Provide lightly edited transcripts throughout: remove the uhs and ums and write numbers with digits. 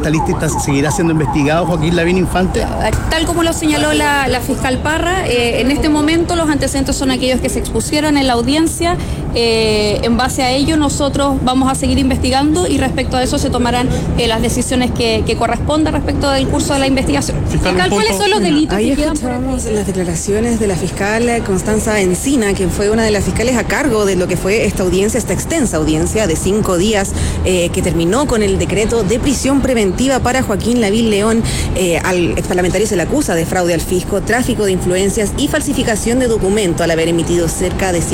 esta lista seguirá siendo investigado Joaquín Lavín Infante? Tal como lo señaló la fiscal Parra, en este momento los antecedentes son aquellos que se expusieron en la audiencia. En base a ello nosotros vamos a seguir investigando y respecto a eso se tomarán las decisiones que correspondan respecto del curso de la investigación. Fiscal, ¿cuáles son los delitos? Ahí escuchábamos las declaraciones de la fiscal Constanza Encina, que fue una de las fiscales a cargo de lo que fue esta audiencia, esta extensa audiencia de 5 días, que terminó con el decreto de prisión preventiva para Joaquín Lavín León. Al exparlamentario se le acusa de fraude al fisco, tráfico de influencias y falsificación de documento al haber emitido cerca de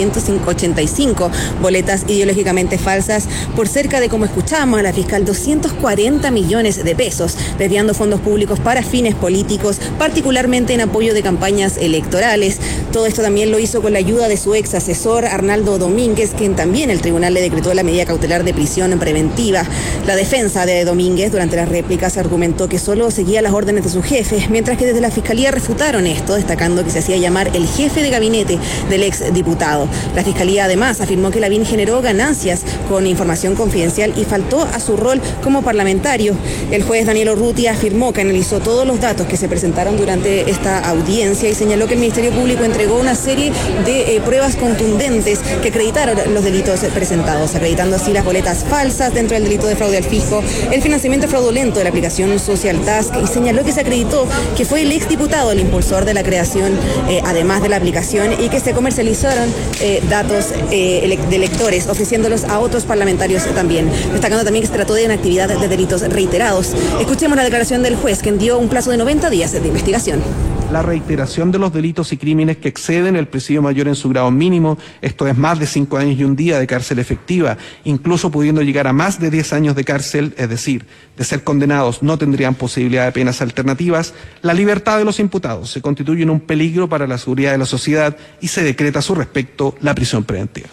185 boletas ideológicamente falsas por cerca de, como escuchamos a la fiscal, 240 millones de pesos, desviando fondos públicos para fines políticos, particularmente en apoyo de campañas electorales. Todo esto también lo hizo con la ayuda de su ex asesor Arnaldo Domínguez, quien también el tribunal le decretó la medida cautelar de prisión preventiva. La defensa de Domínguez durante las réplicas argumentó que solo seguía las órdenes de su jefe, mientras que desde la fiscalía refutaron esto, destacando que se hacía llamar el jefe de gabinete del ex diputado. La fiscalía además afirmó que Lavín generó ganancias con información confidencial y faltó a su rol como parlamentario. El juez Daniel Urrutia afirmó que analizó todos los datos que se presentaron durante esta audiencia y señaló que el Ministerio Público entregó una serie de pruebas contundentes que acreditaron los delitos presentados, acreditando así las boletas falsas dentro del delito de fraude al fisco, el financiamiento fraudulento de la aplicación Social Task, y señaló que se acreditó que fue el exdiputado el impulsor de la creación, además de la aplicación, y que se comercializaron datos de electores, ofreciéndolos a otros parlamentarios también, destacando también que se trató de una actividad de delitos reiterados. Escuchemos la declaración del juez, quien dio un plazo de 90 días de investigación. La reiteración de los delitos y crímenes que exceden el presidio mayor en su grado mínimo, esto es más de 5 años y un día de cárcel efectiva, incluso pudiendo llegar a más de 10 años de cárcel, es decir, de ser condenados no tendrían posibilidad de penas alternativas. La libertad de los imputados se constituye en un peligro para la seguridad de la sociedad y se decreta a su respecto la prisión preventiva.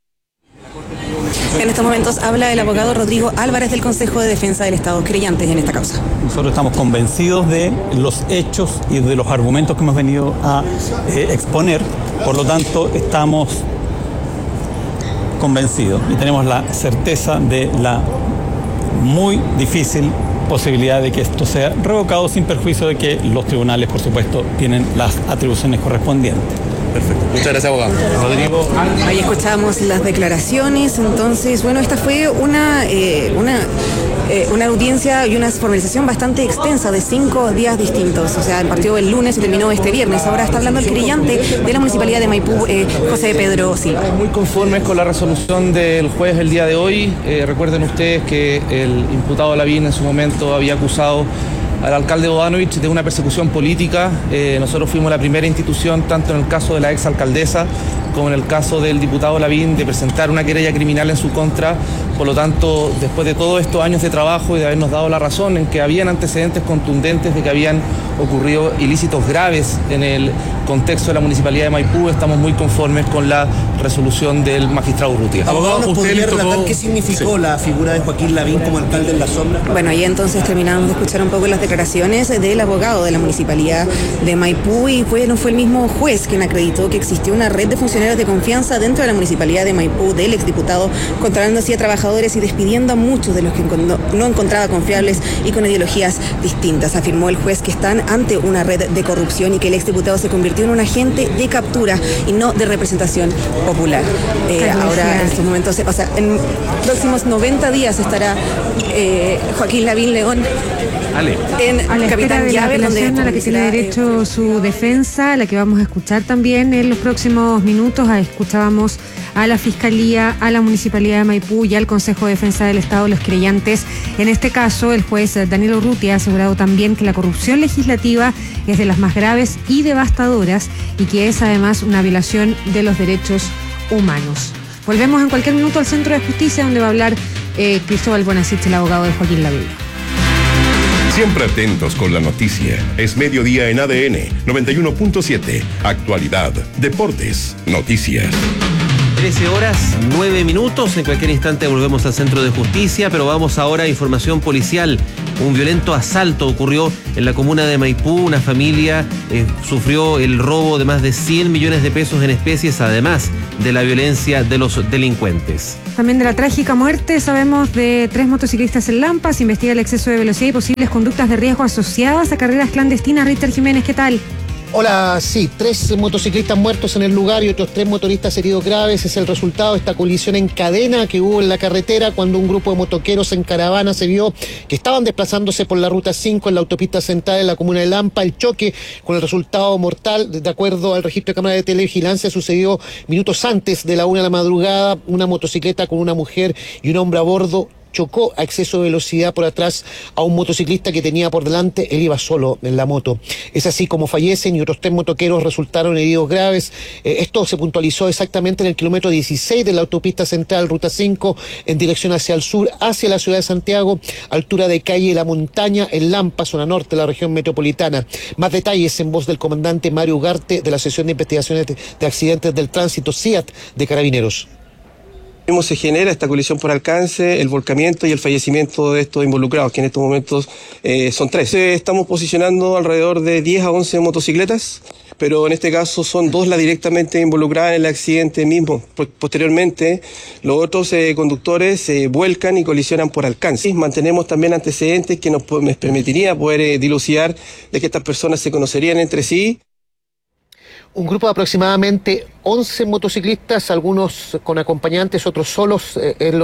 En estos momentos habla el abogado Rodrigo Álvarez del Consejo de Defensa del Estado, creyentes en esta causa. Nosotros estamos convencidos de los hechos y de los argumentos que hemos venido a exponer, por lo tanto estamos convencidos y tenemos la certeza de la muy difícil posibilidad de que esto sea revocado, sin perjuicio de que los tribunales, por supuesto, tienen las atribuciones correspondientes. Perfecto. Muchas gracias, abogado. Rodrigo. Ahí escuchamos las declaraciones. Entonces, bueno, esta fue una audiencia y una formalización bastante extensa de 5 días distintos. O sea, partió el lunes y terminó este viernes. Ahora está hablando el querellante de la Municipalidad de Maipú, José Pedro Silva. Muy conformes con la resolución del juez el día de hoy. Recuerden ustedes que el imputado Lavín en su momento había acusado al alcalde Bodanovich de una persecución política. Nosotros fuimos la primera institución, tanto en el caso de la exalcaldesa como en el caso del diputado Lavín, de presentar una querella criminal en su contra. Por lo tanto, después de todos estos años de trabajo y de habernos dado la razón en que habían antecedentes contundentes de que habían ocurrido ilícitos graves en el contexto de la Municipalidad de Maipú, estamos muy conformes con la resolución del magistrado Urrutia. Abogado, ¿nos podría relatar qué significó la figura de Joaquín Lavín como alcalde en la sombra? Bueno, ahí entonces terminamos de escuchar un poco las declaraciones del abogado de la Municipalidad de Maipú, y fue el mismo juez quien acreditó que existió una red de funcionarios de confianza dentro de la Municipalidad de Maipú del exdiputado, controlando así a trabajadores y despidiendo a muchos de los que no encontraba confiables y con ideologías distintas. Afirmó el juez que están ante una red de corrupción y que el exdiputado se convirtió en un agente de captura y no de representación popular. Ahora, en estos momentos, o sea, en próximos 90 días estará Joaquín Lavín León a la espera de la apelación a la que tiene derecho su defensa, a la que vamos a escuchar también en los próximos minutos. Escuchábamos a la Fiscalía, a la Municipalidad de Maipú y al Consejo de Defensa del Estado, los creyentes. En este caso, el juez Daniel Urrutia ha asegurado también que la corrupción legislativa es de las más graves y devastadoras y que es además una violación de los derechos humanos. Volvemos en cualquier minuto al Centro de Justicia, donde va a hablar Cristóbal Bonasich, el abogado de Joaquín Lavín. Siempre atentos con la noticia. Es mediodía en ADN 91.7. Actualidad, deportes, noticias. 13:09. En cualquier instante volvemos al Centro de Justicia, pero vamos ahora a información policial. Un violento asalto ocurrió en la comuna de Maipú. Una familia sufrió el robo de más de 100 millones de pesos en especies. Además, de la violencia de los delincuentes. También de la trágica muerte sabemos de 3 motociclistas en Lampa. Se investiga el exceso de velocidad y posibles conductas de riesgo asociadas a carreras clandestinas. Richard Jiménez, ¿qué tal? Hola, sí, 3 motociclistas muertos en el lugar y otros 3 motoristas heridos graves. Es el resultado de esta colisión en cadena que hubo en la carretera cuando un grupo de motoqueros en caravana se vio que estaban desplazándose por la ruta 5 en la autopista central de la comuna de Lampa. El choque con el resultado mortal, de acuerdo al registro de cámara de televigilancia, sucedió minutos antes de la 1 de la madrugada. Una motocicleta con una mujer y un hombre a bordo chocó a exceso de velocidad por atrás a un motociclista que tenía por delante. Él iba solo en la moto. Es así como fallecen y otros 3 motoqueros resultaron heridos graves. Esto se puntualizó exactamente en el kilómetro 16 de la autopista central, ruta 5, en dirección hacia el sur, hacia la ciudad de Santiago, altura de calle La Montaña, en Lampa, zona norte de la región metropolitana. Más detalles en voz del comandante Mario Ugarte de la Sección de Investigaciones de Accidentes del Tránsito, CIAT, de Carabineros. Cómo se genera esta colisión por alcance, el volcamiento y el fallecimiento de estos involucrados, que en estos momentos son 3. Estamos posicionando alrededor de 10 a 11 motocicletas, pero en este caso son 2 las directamente involucradas en el accidente mismo. Posteriormente, los otros conductores se vuelcan y colisionan por alcance. Mantenemos también antecedentes que nos permitiría poder dilucidar de que estas personas se conocerían entre sí. Un grupo de aproximadamente 11 motociclistas, algunos con acompañantes, otros solos,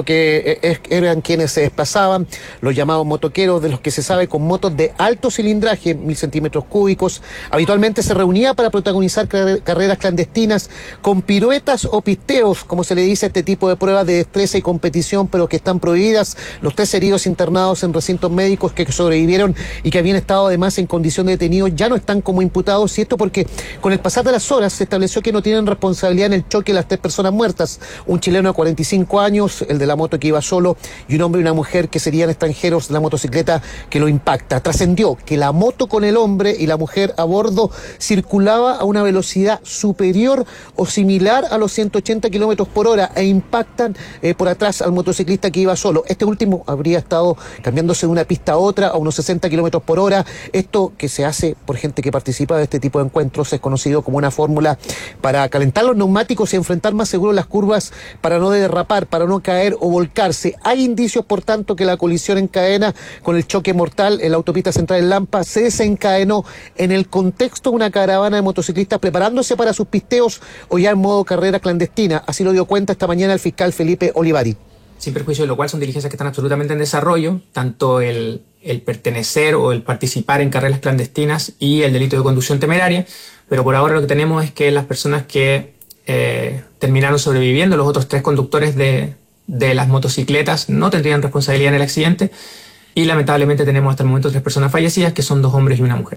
eran quienes se desplazaban, los llamados motoqueros, de los que se sabe con motos de alto cilindraje, 1000 centímetros cúbicos. Habitualmente se reunía para protagonizar carreras clandestinas con piruetas o pisteos, como se le dice a este tipo de pruebas de destreza y competición, pero que están prohibidas. Los 3 heridos internados en recintos médicos que sobrevivieron y que habían estado además en condición de detenidos ya no están como imputados, y esto porque con el pasar de las horas se estableció que no tienen responsabilidad en el choque de las 3 personas muertas, un chileno de 45 años, el de la moto que iba solo, y un hombre y una mujer que serían extranjeros de la motocicleta que lo impacta. Trascendió que la moto con el hombre y la mujer a bordo circulaba a una velocidad superior o similar a los 180 kilómetros por hora e impactan por atrás al motociclista que iba solo. Este último habría estado cambiándose de una pista a otra a unos 60 kilómetros por hora. Esto, que se hace por gente que participa de este tipo de encuentros, es conocido como una fórmula para calentar los neumáticos y enfrentar más seguro las curvas, para no derrapar, para no caer o volcarse. Hay indicios, por tanto, que la colisión en cadena con el choque mortal en la autopista central en Lampa se desencadenó en el contexto de una caravana de motociclistas preparándose para sus pisteos o ya en modo carrera clandestina. Así lo dio cuenta esta mañana el fiscal Felipe Olivari. Sin perjuicio de lo cual son diligencias que están absolutamente en desarrollo, tanto el pertenecer o el participar en carreras clandestinas y el delito de conducción temeraria, pero por ahora lo que tenemos es que las personas que terminaron sobreviviendo, los otros 3 conductores de las motocicletas, no tendrían responsabilidad en el accidente, y lamentablemente tenemos hasta el momento 3 personas fallecidas, que son 2 hombres y una mujer.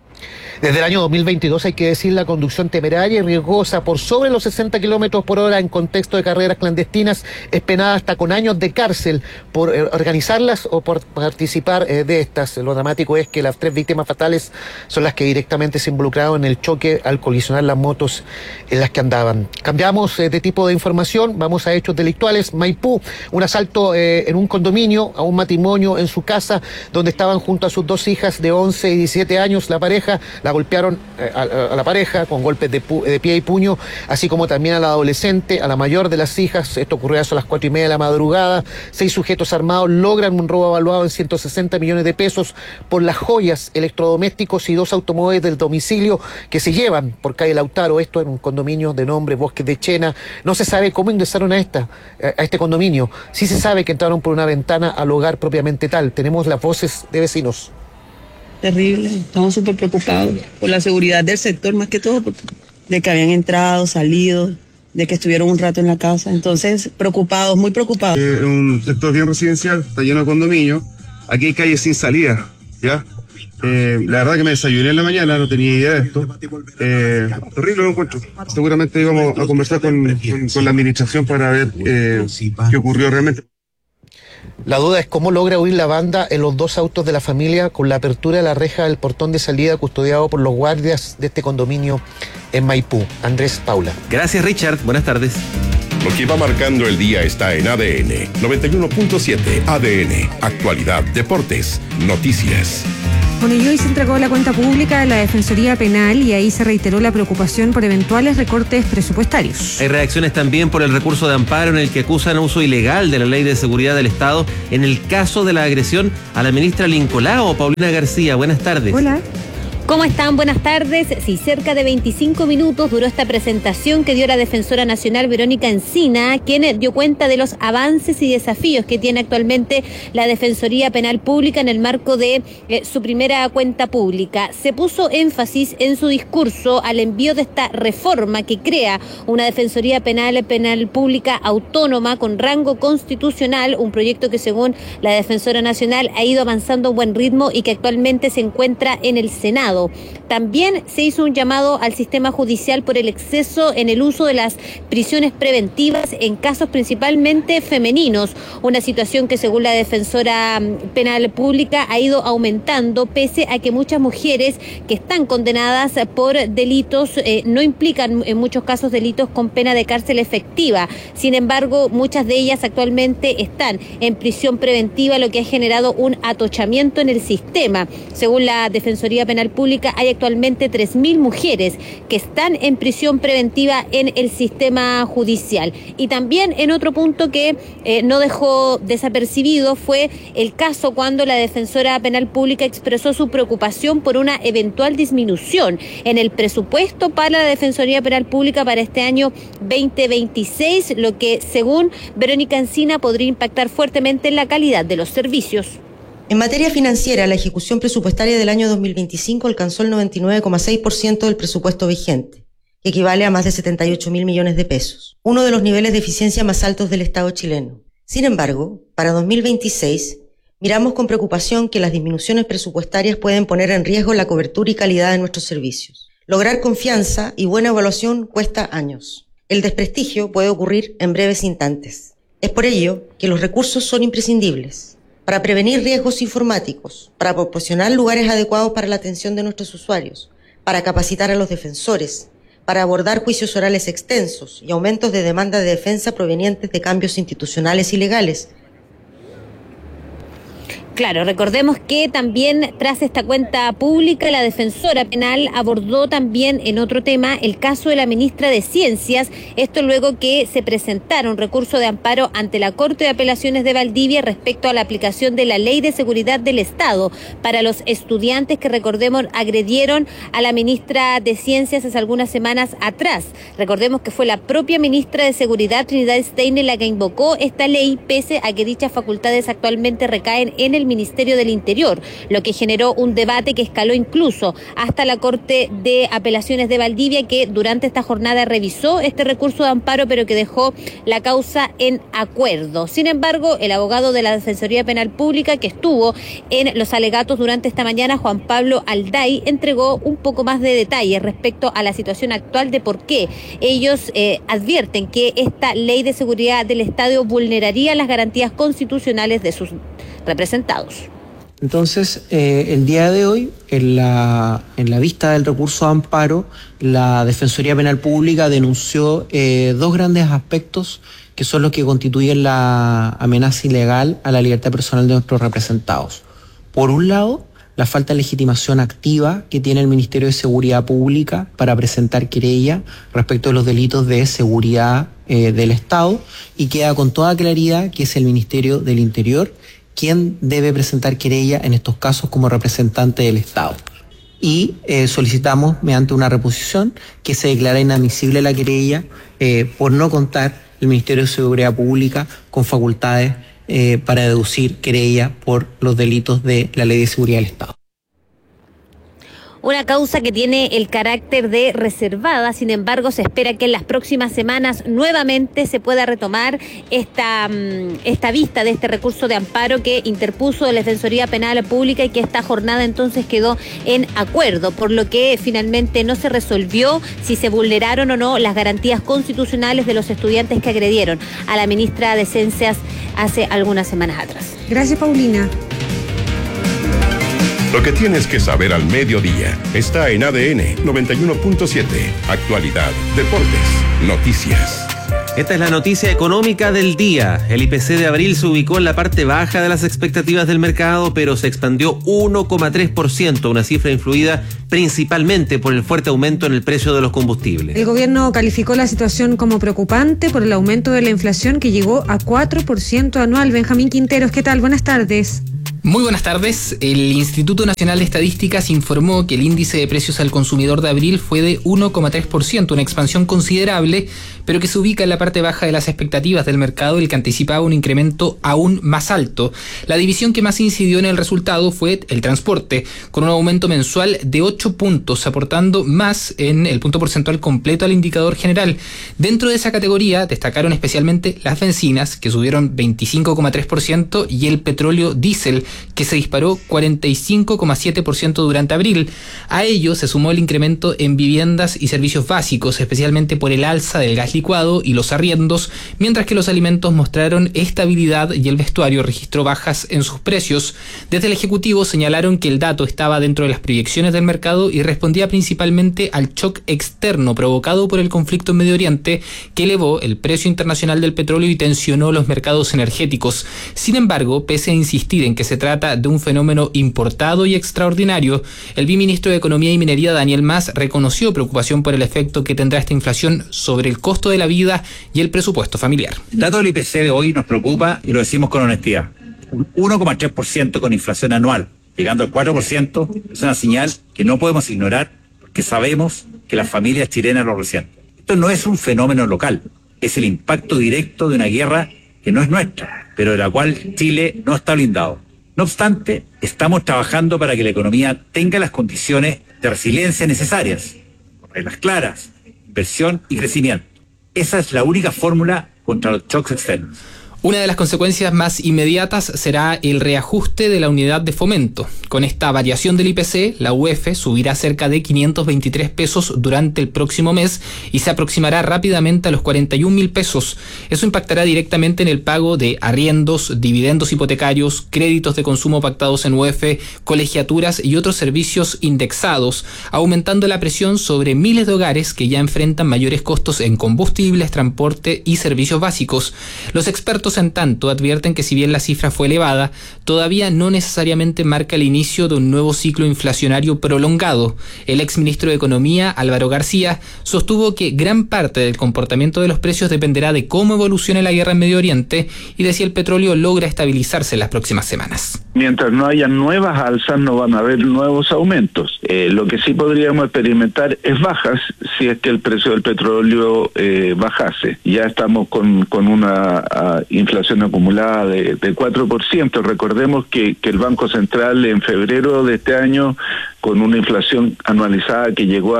Desde el año 2022, hay que decir, la conducción temeraria y riesgosa por sobre los 60 kilómetros por hora en contexto de carreras clandestinas es penada hasta con años de cárcel por organizarlas o por participar de estas. Lo dramático es que las 3 víctimas fatales son las que directamente se involucraron en el choque al colisionar las motos en las que andaban. Cambiamos de tipo de información, vamos a hechos delictuales. Maipú, un asalto en un condominio a un matrimonio en su casa, donde estaban junto a sus 2 hijas de 11 y 17 años. La golpearon a la pareja con golpes de pie y puño, así como también a la adolescente, a la mayor de las hijas. Esto ocurrió a las 4:30 de la madrugada. 6 sujetos armados logran un robo evaluado en 160 millones de pesos por las joyas, electrodomésticos y 2 automóviles del domicilio que se llevan por calle Lautaro, esto en un condominio de nombre Bosques de Chena. No se sabe cómo ingresaron a este condominio. Sí se sabe que entraron por una ventana al hogar propiamente tal. Tenemos las voces de vecinos. Terrible, estamos súper preocupados por la seguridad del sector, más que todo, de que habían entrado, salido, de que estuvieron un rato en la casa. Entonces, preocupados, muy preocupados. Un sector bien residencial, está lleno de condominios. Aquí hay calles sin salida, ¿ya? La verdad que me desayuné en la mañana, no tenía idea de esto. Terrible lo encuentro. Seguramente íbamos a conversar con la administración para ver qué ocurrió realmente. La duda es cómo logra huir la banda en los 2 autos de la familia con la apertura de la reja del portón de salida custodiado por los guardias de este condominio en Maipú. Andrés Paula. Gracias, Richard. Buenas tardes. Lo que va marcando el día está en ADN 91.7. ADN, actualidad, deportes, noticias. Bueno, y hoy se entregó la cuenta pública de la Defensoría Penal y ahí se reiteró la preocupación por eventuales recortes presupuestarios. Hay reacciones también por el recurso de amparo en el que acusan uso ilegal de la Ley de Seguridad del Estado en el caso de la agresión a la ministra Lincolao. Paulina García, buenas tardes. Hola. ¿Cómo están? Buenas tardes. Sí, cerca de 25 minutos duró esta presentación que dio la Defensora Nacional Verónica Encina, quien dio cuenta de los avances y desafíos que tiene actualmente la Defensoría Penal Pública en el marco de su primera cuenta pública. Se puso énfasis en su discurso al envío de esta reforma que crea una Defensoría Penal Pública autónoma con rango constitucional, un proyecto que según la Defensora Nacional ha ido avanzando a buen ritmo y que actualmente se encuentra en el Senado. También se hizo un llamado al sistema judicial por el exceso en el uso de las prisiones preventivas en casos principalmente femeninos, una situación que según la Defensora Penal Pública ha ido aumentando pese a que muchas mujeres que están condenadas por delitos no implican en muchos casos delitos con pena de cárcel efectiva. Sin embargo, muchas de ellas actualmente están en prisión preventiva, lo que ha generado un atochamiento en el sistema. Según la Defensoría Penal Pública, hay actualmente 3.000 mujeres que están en prisión preventiva en el sistema judicial. Y también en otro punto que no dejó desapercibido fue el caso cuando la Defensora Penal Pública expresó su preocupación por una eventual disminución en el presupuesto para la Defensoría Penal Pública para este año 2026, lo que según Verónica Encina podría impactar fuertemente en la calidad de los servicios. En materia financiera, la ejecución presupuestaria del año 2025 alcanzó el 99,6% del presupuesto vigente, que equivale a más de 78.000 millones de pesos, uno de los niveles de eficiencia más altos del Estado chileno. Sin embargo, para 2026, miramos con preocupación que las disminuciones presupuestarias pueden poner en riesgo la cobertura y calidad de nuestros servicios. Lograr confianza y buena evaluación cuesta años. El desprestigio puede ocurrir en breves instantes. Es por ello que los recursos son imprescindibles para prevenir riesgos informáticos, para proporcionar lugares adecuados para la atención de nuestros usuarios, para capacitar a los defensores, para abordar juicios orales extensos y aumentos de demanda de defensa provenientes de cambios institucionales y legales. Claro, recordemos que también tras esta cuenta pública, la Defensora Penal abordó también en otro tema el caso de la ministra de Ciencias, esto luego que se presentara un recurso de amparo ante la Corte de Apelaciones de Valdivia respecto a la aplicación de la Ley de Seguridad del Estado para los estudiantes que, recordemos, agredieron a la ministra de Ciencias hace algunas semanas atrás. Recordemos que fue la propia ministra de Seguridad, Trinidad Steiner, la que invocó esta ley, pese a que dichas facultades actualmente recaen en el Ministerio del Interior, lo que generó un debate que escaló incluso hasta la Corte de Apelaciones de Valdivia, que durante esta jornada revisó este recurso de amparo, pero que dejó la causa en acuerdo. Sin embargo, el abogado de la Defensoría Penal Pública, que estuvo en los alegatos durante esta mañana, Juan Pablo Alday, entregó un poco más de detalles respecto a la situación actual de por qué ellos advierten que esta Ley de Seguridad del Estado vulneraría las garantías constitucionales de sus representados. Entonces, el día de hoy, en la vista del recurso de amparo, la Defensoría Penal Pública denunció dos grandes aspectos que son los que constituyen la amenaza ilegal a la libertad personal de nuestros representados. Por un lado, la falta de legitimación activa que tiene el Ministerio de Seguridad Pública para presentar querella respecto de los delitos de seguridad del Estado, y queda con toda claridad que es el Ministerio del Interior quien debe presentar querella en estos casos como representante del Estado. Y solicitamos, mediante una reposición, que se declare inadmisible la querella por no contar el Ministerio de Seguridad Pública con facultades para deducir querella por los delitos de la Ley de Seguridad del Estado. Una causa que tiene el carácter de reservada, sin embargo, se espera que en las próximas semanas nuevamente se pueda retomar esta vista de este recurso de amparo que interpuso la Defensoría Penal Pública y que esta jornada entonces quedó en acuerdo, por lo que finalmente no se resolvió si se vulneraron o no las garantías constitucionales de los estudiantes que agredieron a la ministra de Ciencias hace algunas semanas atrás. Gracias, Paulina. Lo que tienes que saber al mediodía está en ADN 91.7. Actualidad, deportes, noticias. Esta es la noticia económica del día. El IPC de abril se ubicó en la parte baja de las expectativas del mercado, pero se expandió 1,3%, una cifra influida principalmente por el fuerte aumento en el precio de los combustibles. El gobierno calificó la situación como preocupante por el aumento de la inflación que llegó a 4% anual. Benjamín Quinteros, ¿qué tal? Buenas tardes. Muy buenas tardes. El Instituto Nacional de Estadísticas informó que el índice de precios al consumidor de abril fue de 1,3%, una expansión considerable, pero que se ubica en la parte baja de las expectativas del mercado, el que anticipaba un incremento aún más alto. La división que más incidió en el resultado fue el transporte, con un aumento mensual de 8 puntos, aportando más en el punto porcentual completo al indicador general. Dentro de esa categoría destacaron especialmente las bencinas, que subieron 25,3%, y el petróleo diésel, que se disparó 45,7% durante abril. A ello se sumó el incremento en viviendas y servicios básicos, especialmente por el alza del gas licuado y los arriendos, mientras que los alimentos mostraron estabilidad y el vestuario registró bajas en sus precios. Desde el Ejecutivo señalaron que el dato estaba dentro de las proyecciones del mercado y respondía principalmente al shock externo provocado por el conflicto en Medio Oriente, que elevó el precio internacional del petróleo y tensionó los mercados energéticos. Sin embargo, pese a insistir en que se trata de un fenómeno importado y extraordinario, el viceministro de Economía y Minería, Daniel Mas, reconoció preocupación por el efecto que tendrá esta inflación sobre el costo de la vida y el presupuesto familiar. El dato del IPC de hoy nos preocupa y lo decimos con honestidad. Un 1,3% con inflación anual, llegando al 4%, es una señal que no podemos ignorar porque sabemos que las familias chilenas lo resienten. Esto no es un fenómeno local, es el impacto directo de una guerra que no es nuestra, pero de la cual Chile no está blindado. No obstante, estamos trabajando para que la economía tenga las condiciones de resiliencia necesarias, reglas claras, inversión y crecimiento. Esa es la única fórmula contra los shocks externos. Una de las consecuencias más inmediatas será el reajuste de la unidad de fomento. Con esta variación del IPC, la UEF subirá cerca de 523 pesos durante el próximo mes y se aproximará rápidamente a los 41.000 pesos. Eso impactará directamente en el pago de arriendos, dividendos hipotecarios, créditos de consumo pactados en UEF, colegiaturas y otros servicios indexados, aumentando la presión sobre miles de hogares que ya enfrentan mayores costos en combustibles, transporte y servicios básicos. Los expertos, en tanto, advierten que si bien la cifra fue elevada, todavía no necesariamente marca el inicio de un nuevo ciclo inflacionario prolongado. El exministro de Economía, Álvaro García, sostuvo que gran parte del comportamiento de los precios dependerá de cómo evolucione la guerra en Medio Oriente y de si el petróleo logra estabilizarse en las próximas semanas. Mientras no haya nuevas alzas, no van a haber nuevos aumentos. Lo que sí podríamos experimentar es bajas si es que el precio del petróleo bajase. Ya estamos con una inflación acumulada de 4%. Recordemos que el Banco Central en febrero de este año, con una inflación anualizada que llegó a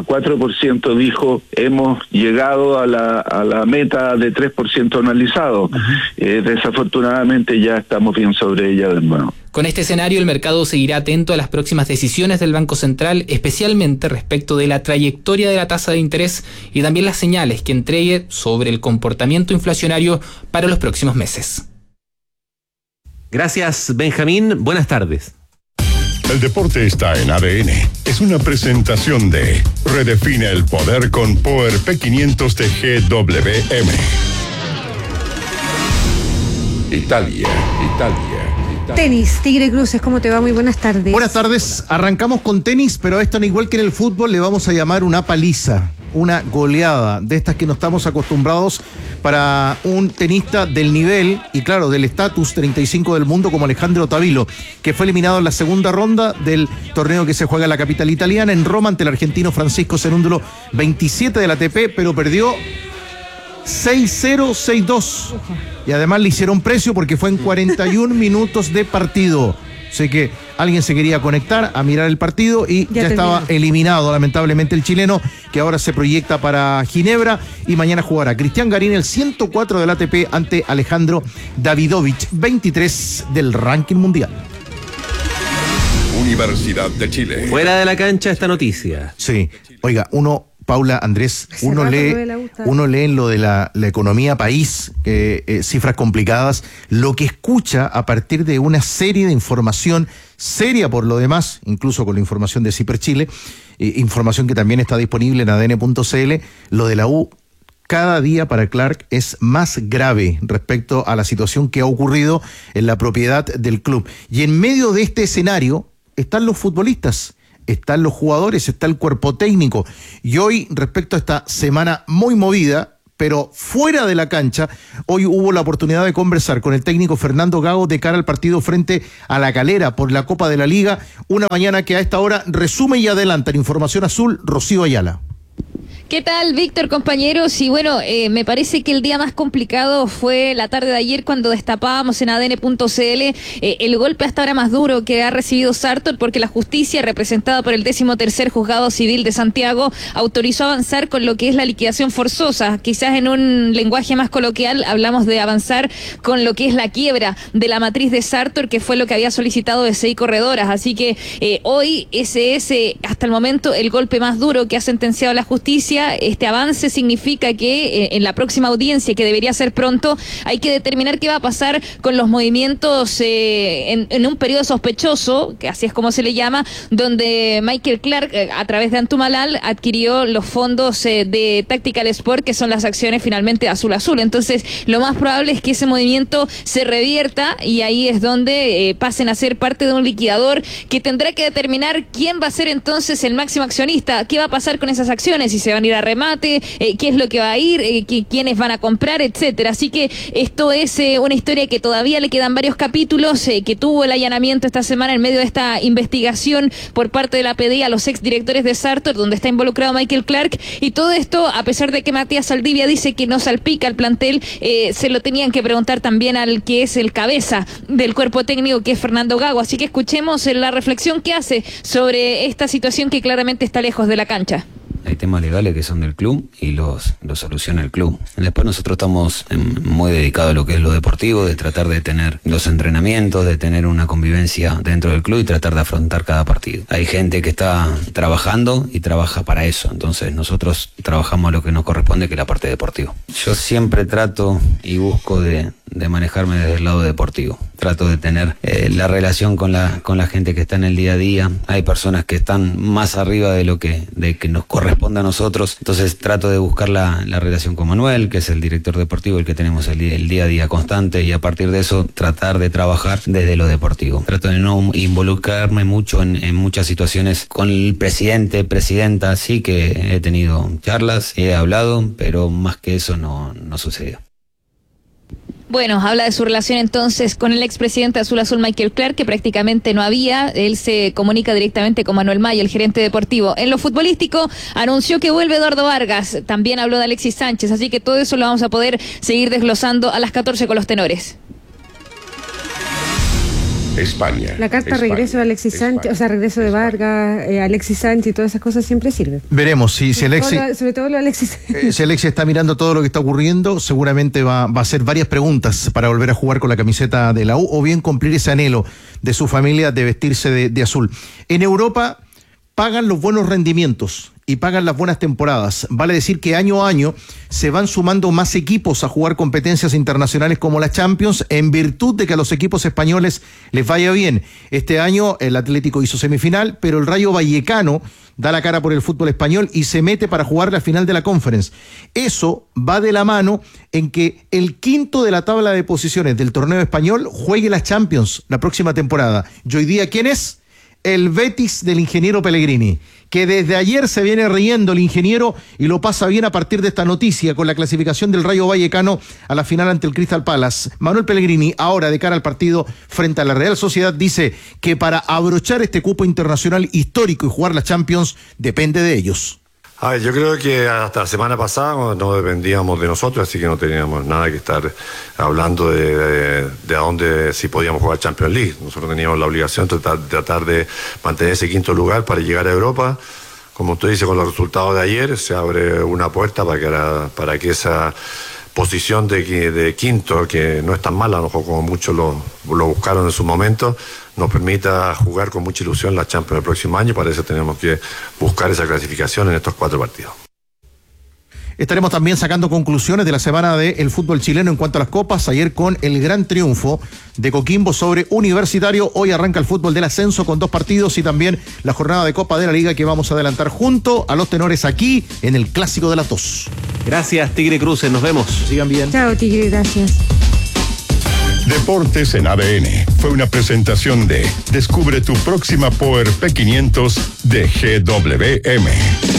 2,4%, dijo, hemos llegado a la meta de 3% anualizado. Desafortunadamente ya estamos bien sobre ella de nuevo. Con este escenario, el mercado seguirá atento a las próximas decisiones del Banco Central, especialmente respecto de la trayectoria de la tasa de interés y también las señales que entregue sobre el comportamiento inflacionario para los próximos meses. Gracias, Benjamín. Buenas tardes. El deporte está en ADN. Es una presentación de Redefine el poder con Power P500 de GWM. Italia. Tenis, Tigre Cruces, ¿cómo te va? Muy buenas tardes. Buenas tardes. Arrancamos con tenis, pero a esto, igual que en el fútbol, le vamos a llamar una paliza, una goleada, de estas que no estamos acostumbrados para un tenista del nivel y, claro, del estatus 35 del mundo como Alejandro Tavilo, que fue eliminado en la segunda ronda del torneo que se juega en la capital italiana, en Roma, ante el argentino Francisco Cerúndolo, 27 de la ATP, pero perdió 6-0, 6-2. Y además le hicieron precio porque fue en 41 minutos de partido. Sé que alguien se quería conectar a mirar el partido y ya estaba eliminado, lamentablemente, el chileno, que ahora se proyecta para Ginebra y mañana jugará Cristian Garín, el 104 del ATP, ante Alejandro Davidovich, 23 del ranking mundial. Universidad de Chile. Fuera de la cancha esta noticia. Sí, oiga, Paula, Andrés, uno lee en lo de la economía país, cifras complicadas, lo que escucha a partir de una serie de información seria por lo demás, incluso con la información de Ciper Chile, información que también está disponible en adn.cl, lo de la U cada día para Clark es más grave respecto a la situación que ha ocurrido en la propiedad del club. Y en medio de este escenario están los futbolistas, están los jugadores, está el cuerpo técnico. Y hoy, respecto a esta semana muy movida, pero fuera de la cancha, hoy hubo la oportunidad de conversar con el técnico Fernando Gago de cara al partido frente a La Calera por la Copa de la Liga. Una mañana que a esta hora resume y adelanta en Información Azul, Rocío Ayala. ¿Qué tal, Víctor, compañeros? Y bueno, me parece que el día más complicado fue la tarde de ayer cuando destapábamos en ADN.cl el golpe hasta ahora más duro que ha recibido Sartor, porque la justicia, representada por el 13º Juzgado Civil de Santiago, autorizó avanzar con lo que es la liquidación forzosa. Quizás en un lenguaje más coloquial hablamos de avanzar con lo que es la quiebra de la matriz de Sartor, que fue lo que había solicitado de 6 corredoras. Así que hoy ese es hasta el momento el golpe más duro que ha sentenciado la justicia. Este avance significa que en la próxima audiencia, que debería ser pronto, hay que determinar qué va a pasar con los movimientos en un periodo sospechoso, que así es como se le llama, donde Michael Clark, a través de Antumalal, adquirió los fondos de Tactical Sport, que son las acciones finalmente de Azul Azul. Entonces, lo más probable es que ese movimiento se revierta y ahí es donde pasen a ser parte de un liquidador que tendrá que determinar quién va a ser entonces el máximo accionista, qué va a pasar con esas acciones, si se van a ir a remate, qué es lo que va a ir, quiénes van a comprar, etcétera. Así que esto es una historia que todavía le quedan varios capítulos, que tuvo el allanamiento esta semana en medio de esta investigación por parte de la PDI a los exdirectores de Sartor, donde está involucrado Michael Clark, y todo esto, a pesar de que Matías Saldivia dice que no salpica al plantel, se lo tenían que preguntar también al que es el cabeza del cuerpo técnico, que es Fernando Gago. Así que escuchemos la reflexión que hace sobre esta situación que claramente está lejos de la cancha. Hay temas legales que son del club y los soluciona el club. Después nosotros estamos muy dedicados a lo que es lo deportivo, de tratar de tener los entrenamientos, de tener una convivencia dentro del club y tratar de afrontar cada partido. Hay gente que está trabajando y trabaja para eso, entonces nosotros trabajamos lo que nos corresponde, que es la parte deportiva. Yo siempre trato y busco de manejarme desde el lado deportivo. Trato de tener la relación con la gente que está en el día a día. Hay personas que están más arriba de que nos corresponde a nosotros. Entonces trato de buscar la relación con Manuel, que es el director deportivo, el que tenemos el día a día constante, y a partir de eso tratar de trabajar desde lo deportivo. Trato de no involucrarme mucho en muchas situaciones con el presidenta, sí que he tenido charlas, he hablado, pero más que eso no sucedió. Bueno, habla de su relación entonces con el expresidente de Azul Azul, Michael Clark, que prácticamente no había. Él se comunica directamente con Manuel Maya, el gerente deportivo. En lo futbolístico, anunció que vuelve Eduardo Vargas. También habló de Alexis Sánchez, así que todo eso lo vamos a poder seguir desglosando a las 14 con los tenores. España. La carta regreso de Alexis Sánchez, o sea, regreso de Vargas, Alexis Sánchez y todas esas cosas siempre sirven. Veremos si Alexis... sobre todo lo de Alexis. Si Alexis está mirando todo lo que está ocurriendo, seguramente va a hacer varias preguntas para volver a jugar con la camiseta de la U, o bien cumplir ese anhelo de su familia de vestirse de azul. En Europa pagan los buenos rendimientos y pagan las buenas temporadas. Vale decir que año a año se van sumando más equipos a jugar competencias internacionales como la Champions, en virtud de que a los equipos españoles les vaya bien. Este año el Atlético hizo semifinal, pero el Rayo Vallecano da la cara por el fútbol español y se mete para jugar la final de la Conference. Eso va de la mano en que el quinto de la tabla de posiciones del torneo español juegue la Champions la próxima temporada. Y hoy día, ¿quién es? El Betis del ingeniero Pellegrini, que desde ayer se viene riendo el ingeniero y lo pasa bien a partir de esta noticia con la clasificación del Rayo Vallecano a la final ante el Crystal Palace. Manuel Pellegrini, ahora de cara al partido frente a la Real Sociedad, dice que para abrochar este cupo internacional histórico y jugar la Champions depende de ellos. A ver, yo creo que hasta la semana pasada no dependíamos de nosotros, así que no teníamos nada que estar hablando de a dónde si podíamos jugar Champions League. Nosotros teníamos la obligación de tratar de mantener ese quinto lugar para llegar a Europa. Como usted dice, con los resultados de ayer se abre una puerta para que esa posición de quinto, que no es tan mala, a lo mejor como muchos lo buscaron en su momento, nos permita jugar con mucha ilusión la Champions el próximo año. Para eso tenemos que buscar esa clasificación en estos 4 partidos. Estaremos también sacando conclusiones de la semana del fútbol chileno en cuanto a las copas. Ayer con el gran triunfo de Coquimbo sobre Universitario. Hoy arranca el fútbol del ascenso con 2 partidos y también la jornada de Copa de la Liga que vamos a adelantar junto a los tenores aquí en el Clásico de las 2. Gracias, Tigre Cruces, nos vemos. Sigan bien. Chao, Tigre, gracias. Deportes en ADN fue una presentación de Descubre tu próxima Power P500 de GWM.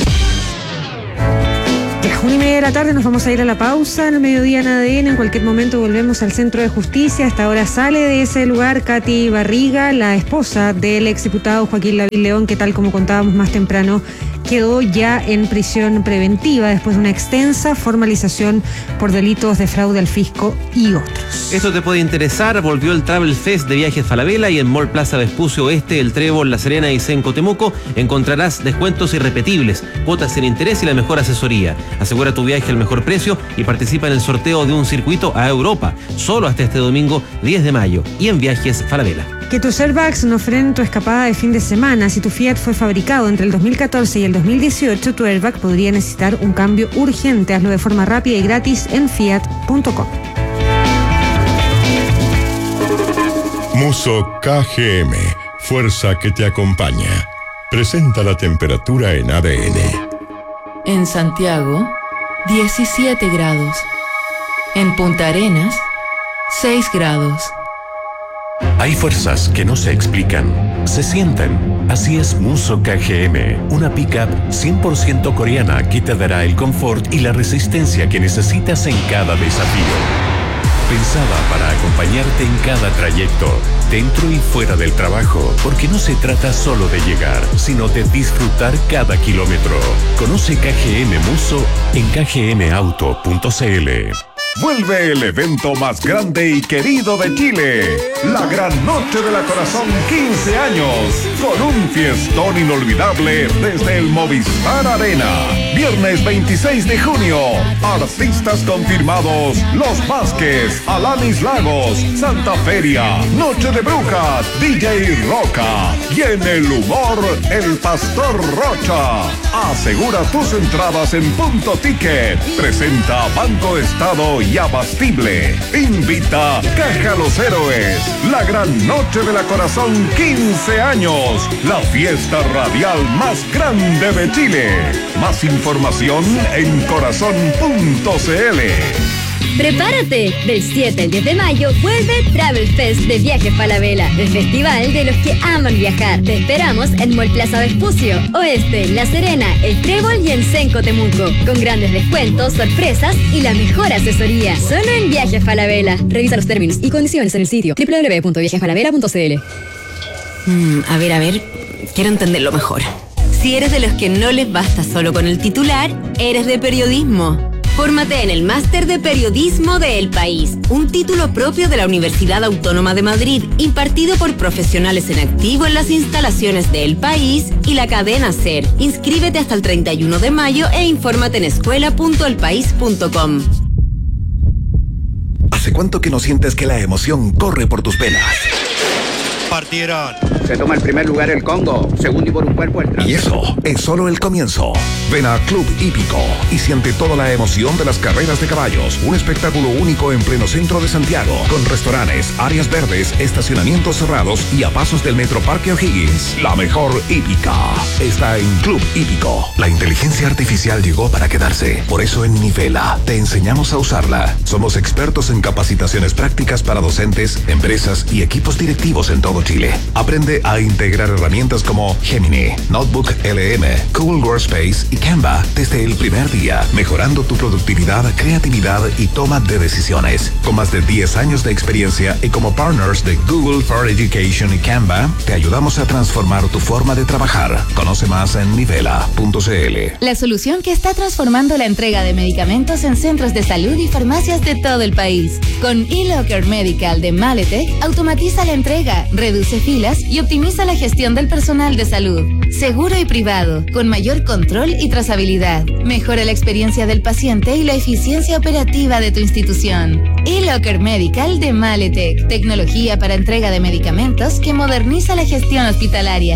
Ya, 1:30 de la tarde, nos vamos a ir a la pausa en el mediodía en ADN. En cualquier momento volvemos al Centro de Justicia. Hasta ahora sale de ese lugar Katy Barriga, la esposa del exdiputado Joaquín Lavín León, que tal como contábamos más temprano, quedó ya en prisión preventiva después de una extensa formalización por delitos de fraude al fisco y otros. Esto te puede interesar. Volvió el Travel Fest de Viajes Falabella y en Mall Plaza Vespucio Oeste, El Trébol, La Serena y Senco Temuco encontrarás descuentos irrepetibles, cuotas sin interés y la mejor asesoría. Asegura tu viaje al mejor precio y participa en el sorteo de un circuito a Europa, solo hasta este domingo 10 de mayo y en Viajes Falabella. Que tus airbags no frenen tu escapada de fin de semana. Si tu Fiat fue fabricado entre el 2014 y el 2018, tu airbag podría necesitar un cambio urgente. Hazlo de forma rápida y gratis en fiat.com. Muso KGM, fuerza que te acompaña. Presenta la temperatura en ADN. En Santiago, 17 grados. En Punta Arenas, 6 grados. Hay fuerzas que no se explican, se sienten. Así es Muso KGM, una pickup 100% coreana que te dará el confort y la resistencia que necesitas en cada desafío. Pensada para acompañarte en cada trayecto, dentro y fuera del trabajo, porque no se trata solo de llegar, sino de disfrutar cada kilómetro. Conoce KGM Muso en kgmauto.cl. Vuelve el evento más grande y querido de Chile, la Gran Noche de la Corazón 15 años, con un fiestón inolvidable desde el Movistar Arena. Viernes 26 de junio, artistas confirmados: Los Vázquez, Alanis Lagos, Santa Feria, Noche de Brujas, DJ Roca y en el humor, el Pastor Rocha. Asegura tus entradas en Punto Ticket. Presenta Banco Estado y Abastible. Invita Caja Los Héroes. La Gran Noche de la Corazón 15 años. La fiesta radial más grande de Chile. Más información en corazón.cl. Prepárate, del 7 al 10 de mayo vuelve Travel Fest de Viajes Falabella, el festival de los que aman viajar. Te esperamos en Mall Plaza Vespucio Oeste, La Serena, El Trébol y en Senco Temuco, con grandes descuentos, sorpresas y la mejor asesoría. Solo en Viajes Falabella. Revisa los términos y condiciones en el sitio www.viajesfalabella.cl. A ver, quiero entenderlo mejor. Si eres de los que no les basta solo con el titular, eres de periodismo. Fórmate en el Máster de Periodismo de El País, un título propio de la Universidad Autónoma de Madrid, impartido por profesionales en activo en las instalaciones de El País y la cadena SER. Inscríbete hasta el 31 de mayo e infórmate en escuela.elpaís.com. ¿Hace cuánto que no sientes que la emoción corre por tus venas? Partieron. Se toma el primer lugar el Congo, segundo y por un cuerpo el Y eso es solo el comienzo. Ven a Club Hípico y siente toda la emoción de las carreras de caballos. Un espectáculo único en pleno centro de Santiago, con restaurantes, áreas verdes, estacionamientos cerrados y a pasos del Metro Parque O'Higgins. La mejor hípica está en Club Hípico. La inteligencia artificial llegó para quedarse. Por eso en Nivela te enseñamos a usarla. Somos expertos en capacitaciones prácticas para docentes, empresas y equipos directivos en todo Chile. Aprende a integrar herramientas como Gemini, Notebook LM, Google Workspace y Canva desde el primer día, mejorando tu productividad, creatividad y toma de decisiones. Con más de 10 años de experiencia y como partners de Google for Education y Canva, te ayudamos a transformar tu forma de trabajar. Conoce más en nivela.cl. La solución que está transformando la entrega de medicamentos en centros de salud y farmacias de todo el país. Con eLocker Medical de Maletec, automatiza la entrega, reduce filas y optimiza la gestión del personal de salud. Seguro y privado, con mayor control y trazabilidad. Mejora la experiencia del paciente y la eficiencia operativa de tu institución. eLocker Medical de Maletec, tecnología para entrega de medicamentos que moderniza la gestión hospitalaria.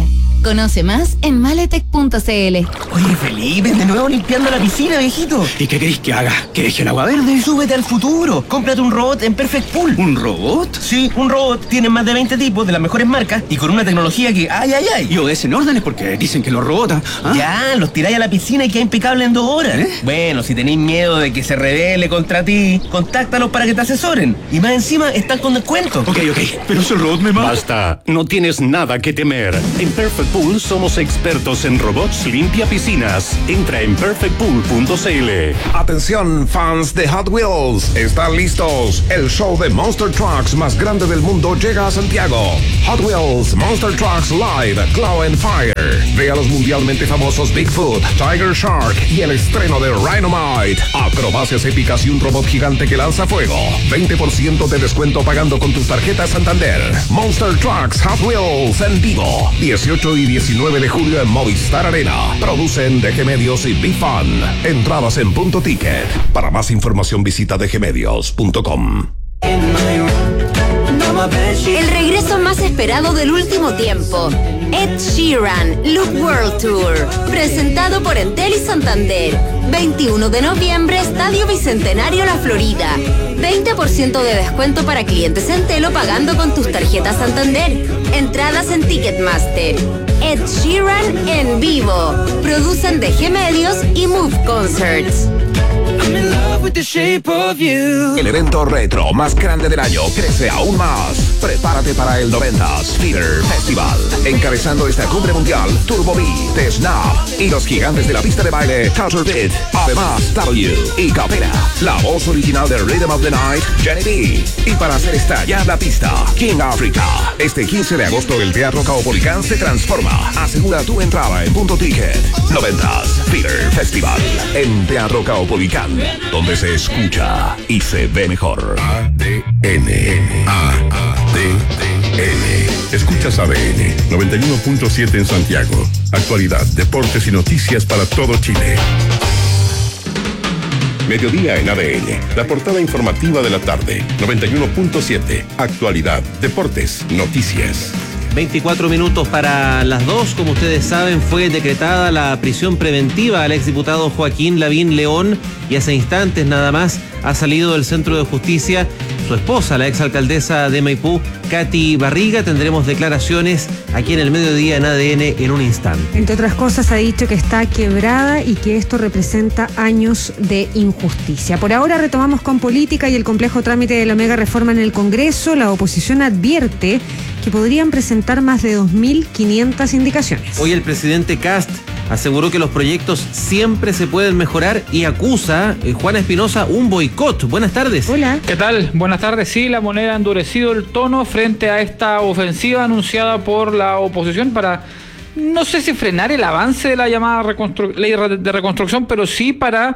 Conoce más en maletec.cl. Oye, Felipe, de nuevo limpiando la piscina, viejito. ¿Y qué querés que haga? ¿Que deje el agua verde? Súbete al futuro. Cómprate un robot en Perfect Pool. ¿Un robot? Sí, un robot. Tienen más de 20 tipos de las mejores marcas y con una tecnología que ¡ay! Y obedecen órdenes porque dicen que los robots... Ya, los tiráis a la piscina y queda impecable en 2 horas. Bueno, si tenéis miedo de que se rebele contra ti, contáctalos para que te asesoren. Y más encima, están con descuento. Ok, pero si el robot me mata... Basta, no tienes nada que temer. En Perfect Pool somos expertos en robots limpia piscinas. Entra en perfectpool.cl. Atención, fans de Hot Wheels, ¿están listos? El show de Monster Trucks más grande del mundo llega a Santiago. Hot Wheels Monster Trucks Live Glow and Fire. Ve a los mundialmente famosos Bigfoot, Tiger Shark y el estreno de Rhinomite. Acrobacias épicas y un robot gigante que lanza fuego. 20% de descuento pagando con tus tarjetas Santander. Monster Trucks Hot Wheels en vivo. 18 y 19 de julio en Movistar Arena. Producen DG Medios y Big Fun. Entradas en Punto Ticket. Para más información visita dgmedios.com. El regreso más esperado del último tiempo. Ed Sheeran Look World Tour, presentado por Entel y Santander. 21 de noviembre, Estadio Bicentenario La Florida. 20% de descuento para clientes Entel o pagando con tus tarjetas Santander. Entradas en Ticketmaster. Ed Sheeran en vivo. Producen DG Medios y Move Concerts. El evento retro más grande del año crece aún más. Prepárate para el 90s Theater Festival. Encabezando esta cumbre mundial, Turbo B, The Snap y los gigantes de la pista de baile, Culture Beat. Además, W y Capela. La voz original de Rhythm of the Night, Jenny B. Y para hacer estallar la pista, King Africa. Este 15 de agosto el Teatro Caupolicán se transforma. Asegura tu entrada en Punto Ticket. 90s Theater Festival en Teatro Caupolicán, donde se escucha y se ve mejor. ADN. Escuchas ADN 91.7 en Santiago. Actualidad, deportes y noticias para todo Chile. Mediodía en ADN, la portada informativa de la tarde. 91.7. Actualidad, deportes, noticias. 24 minutos para las 2. Como ustedes saben, fue decretada la prisión preventiva al exdiputado Joaquín Lavín León y hace instantes nada más ha salido del centro de justicia su esposa, la exalcaldesa de Maipú, Katy Barriga. Tendremos declaraciones aquí en el mediodía en ADN en un instante. Entre otras cosas, ha dicho que está quebrada y que esto representa años de injusticia. Por ahora retomamos con política y el complejo trámite de la mega reforma en el Congreso. La oposición advierte que podrían presentar más de 2.500 indicaciones. Hoy el presidente Kast aseguró que los proyectos siempre se pueden mejorar y acusa, Juana Espinosa, un boicot. Buenas tardes. Hola. ¿Qué tal? Buenas tardes. Sí, la moneda ha endurecido el tono frente a esta ofensiva anunciada por la oposición para, no sé si frenar el avance de la llamada ley de reconstrucción, pero sí para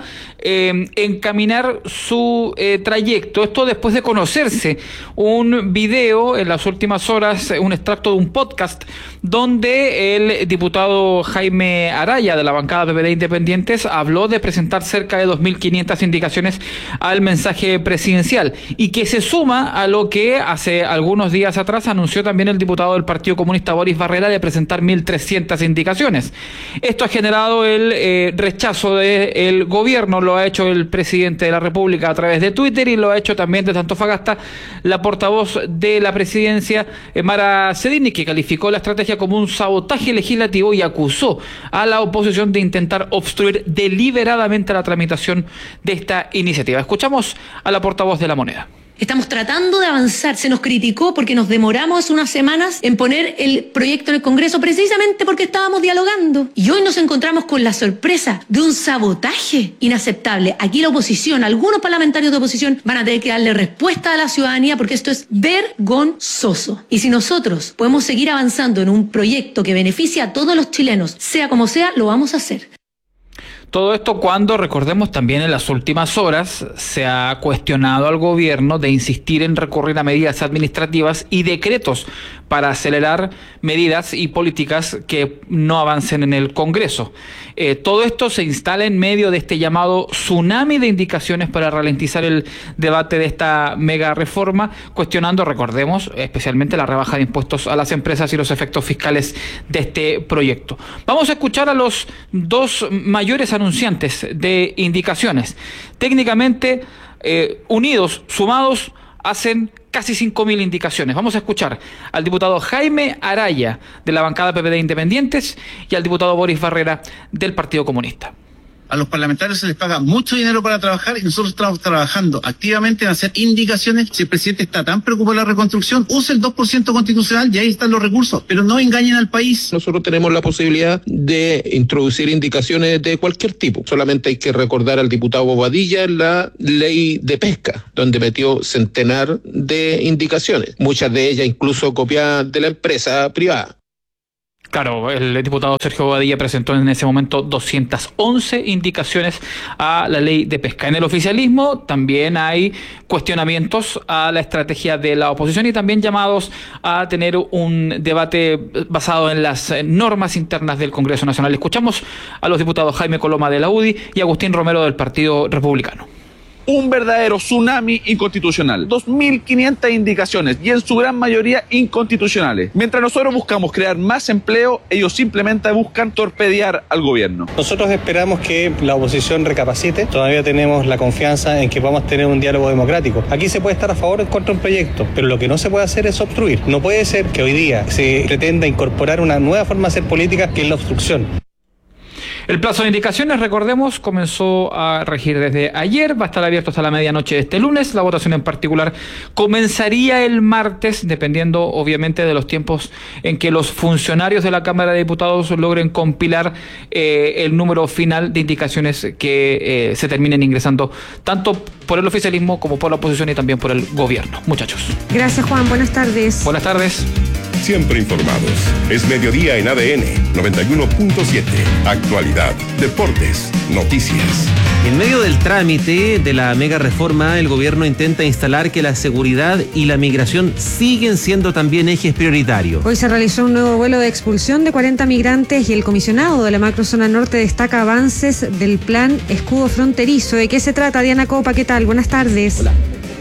encaminar su trayecto. Esto después de conocerse un video en las últimas horas, un extracto de un podcast, donde el diputado Jaime Araya de la bancada PPD Independientes habló de presentar cerca de 2.500 indicaciones al mensaje presidencial y que se suma a lo que hace algunos días atrás anunció también el diputado del Partido Comunista Boris Barrera de presentar 1.300 indicaciones. Esto ha generado el rechazo del gobierno, lo ha hecho el presidente de la República a través de Twitter y lo ha hecho también desde Antofagasta la portavoz de la presidencia, Mara Cedini, que calificó la estrategia como un sabotaje legislativo y acusó a la oposición de intentar obstruir deliberadamente la tramitación de esta iniciativa. Escuchamos a la portavoz de La Moneda. Estamos tratando de avanzar. Se nos criticó porque nos demoramos unas semanas en poner el proyecto en el Congreso precisamente porque estábamos dialogando. Y hoy nos encontramos con la sorpresa de un sabotaje inaceptable. Aquí la oposición, algunos parlamentarios de oposición van a tener que darle respuesta a la ciudadanía porque esto es vergonzoso. Y si nosotros podemos seguir avanzando en un proyecto que beneficia a todos los chilenos, sea como sea, lo vamos a hacer. Todo esto cuando, recordemos, también en las últimas horas se ha cuestionado al gobierno de insistir en recurrir a medidas administrativas y decretos para acelerar medidas y políticas que no avancen en el Congreso. Todo esto se instala en medio de este llamado tsunami de indicaciones para ralentizar el debate de esta mega reforma, cuestionando, recordemos, especialmente la rebaja de impuestos a las empresas y los efectos fiscales de este proyecto. Vamos a escuchar a los dos mayores anunciantes de indicaciones. Técnicamente, unidos, sumados, hacen casi 5.000 indicaciones. Vamos a escuchar al diputado Jaime Araya, de la bancada PPD Independientes, y al diputado Boris Barrera, del Partido Comunista. A los parlamentarios se les paga mucho dinero para trabajar y nosotros estamos trabajando activamente en hacer indicaciones. Si el presidente está tan preocupado de la reconstrucción, use el 2% constitucional y ahí están los recursos, pero no engañen al país. Nosotros tenemos la posibilidad de introducir indicaciones de cualquier tipo. Solamente hay que recordar al diputado Bobadilla la ley de pesca, donde metió centenar de indicaciones, muchas de ellas incluso copiadas de la empresa privada. Claro, el diputado Sergio Bobadilla presentó en ese momento 211 indicaciones a la ley de pesca. En el oficialismo también hay cuestionamientos a la estrategia de la oposición y también llamados a tener un debate basado en las normas internas del Congreso Nacional. Escuchamos a los diputados Jaime Coloma de la UDI y Agustín Romero del Partido Republicano. Un verdadero tsunami inconstitucional. 2.500 indicaciones y en su gran mayoría inconstitucionales. Mientras nosotros buscamos crear más empleo, ellos simplemente buscan torpedear al gobierno. Nosotros esperamos que la oposición recapacite. Todavía tenemos la confianza en que vamos a tener un diálogo democrático. Aquí se puede estar a favor o en contra de un proyecto, pero lo que no se puede hacer es obstruir. No puede ser que hoy día se pretenda incorporar una nueva forma de hacer política, que es la obstrucción. El plazo de indicaciones, recordemos, comenzó a regir desde ayer, va a estar abierto hasta la medianoche de este lunes. La votación en particular comenzaría el martes, dependiendo obviamente de los tiempos en que los funcionarios de la Cámara de Diputados logren compilar el número final de indicaciones que se terminen ingresando tanto por el oficialismo como por la oposición y también por el gobierno. Muchachos. Gracias, Juan. Buenas tardes. Buenas tardes. Siempre informados. Es mediodía en ADN 91.7. Actualidad, deportes, noticias. En medio del trámite de la mega reforma, el gobierno intenta instalar que la seguridad y la migración siguen siendo también ejes prioritarios. Hoy se realizó un nuevo vuelo de expulsión de 40 migrantes y el comisionado de la macrozona norte destaca avances del plan escudo fronterizo. ¿De qué se trata, Diana Copa? ¿Qué tal? Buenas tardes. Hola.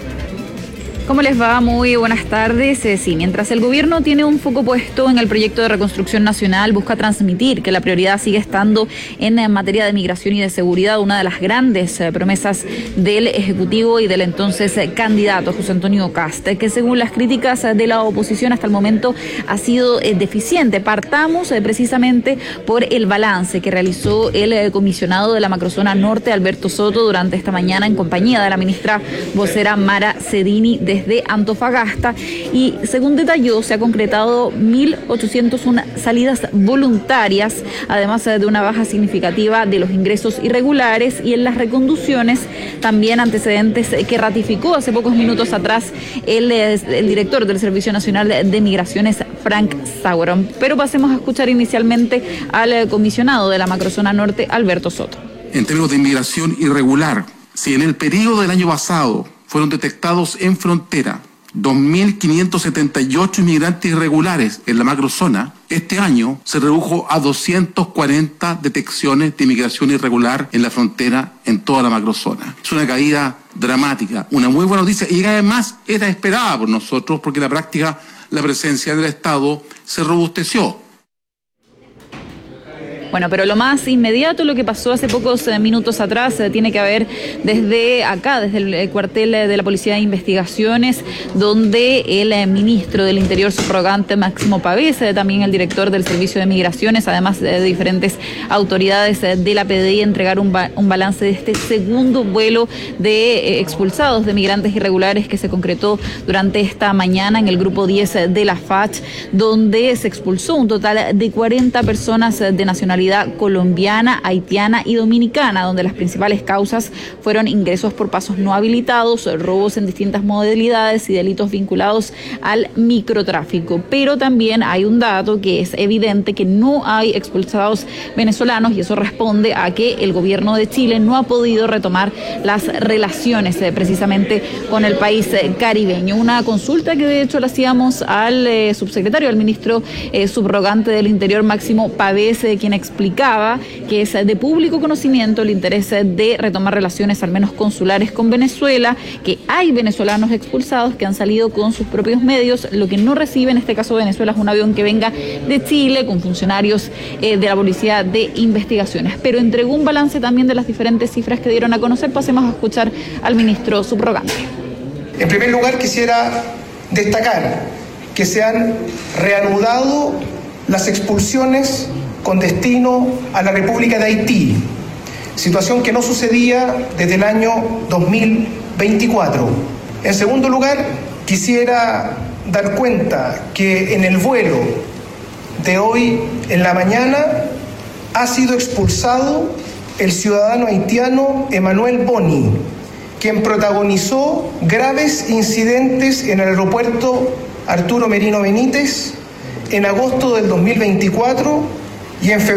¿Cómo les va? Muy buenas tardes. Sí, mientras el gobierno tiene un foco puesto en el proyecto de reconstrucción nacional, busca transmitir que la prioridad sigue estando en materia de migración y de seguridad, una de las grandes promesas del Ejecutivo y del entonces candidato José Antonio Kast, que según las críticas de la oposición hasta el momento ha sido deficiente. Partamos precisamente por el balance que realizó el comisionado de la macrozona norte, Alberto Soto, durante esta mañana en compañía de la ministra vocera Mara Cedini desde Antofagasta, y según detalló se ha concretado 1.801 salidas voluntarias, además de una baja significativa de los ingresos irregulares y en las reconducciones, también antecedentes que ratificó hace pocos minutos atrás el director del Servicio Nacional de Migraciones, Frank Sauron. Pero pasemos a escuchar inicialmente al comisionado de la macrozona norte, Alberto Soto. En términos de inmigración irregular, si en el periodo del año pasado fueron detectados en frontera 2.578 inmigrantes irregulares en la macrozona, este año se redujo a 240 detecciones de inmigración irregular en la frontera en toda la macrozona. Es una caída dramática, una muy buena noticia, y además era esperada por nosotros porque en la práctica la presencia del Estado se robusteció. Bueno, pero lo más inmediato, lo que pasó hace pocos minutos atrás, tiene que ver desde acá, desde el cuartel de la Policía de Investigaciones, donde el ministro del Interior subrogante, Máximo Pavés, también el director del Servicio de Migraciones, además de diferentes autoridades de la PDI, entregaron un balance de este segundo vuelo de expulsados de migrantes irregulares que se concretó durante esta mañana en el grupo 10 de la FACH, donde se expulsó un total de 40 personas de nacionalidad nacionalidad colombiana, haitiana y dominicana, donde las principales causas fueron ingresos por pasos no habilitados, robos en distintas modalidades y delitos vinculados al microtráfico. Pero también hay un dato que es evidente, que no hay expulsados venezolanos, y eso responde a que el gobierno de Chile no ha podido retomar las relaciones precisamente con el país caribeño. Una consulta que de hecho le hacíamos al subsecretario, al ministro subrogante del Interior, Máximo Pavés, quien explicaba que es de público conocimiento el interés de retomar relaciones al menos consulares con Venezuela, que hay venezolanos expulsados que han salido con sus propios medios. Lo que no recibe en este caso Venezuela es un avión que venga de Chile con funcionarios de la Policía de Investigaciones. Pero entregó un balance también de las diferentes cifras que dieron a conocer. Pasemos a escuchar al ministro subrogante. En primer lugar, quisiera destacar que se han reanudado las expulsiones con destino a la República de Haití, situación que no sucedía desde el año 2024. En segundo lugar, quisiera dar cuenta que en el vuelo de hoy en la mañana ha sido expulsado el ciudadano haitiano Emanuel Boni, quien protagonizó graves incidentes en el aeropuerto Arturo Merino Benítez en agosto del 2024 y en febrero